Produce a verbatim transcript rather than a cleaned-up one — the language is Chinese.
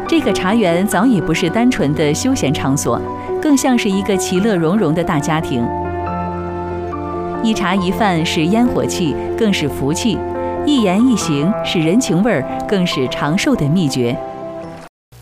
这个茶园早已不是单纯的休闲场所，更像是一个其乐融融的大家庭。一茶一饭是烟火气，更是福气；一言一行是人情味儿，更是长寿的秘诀。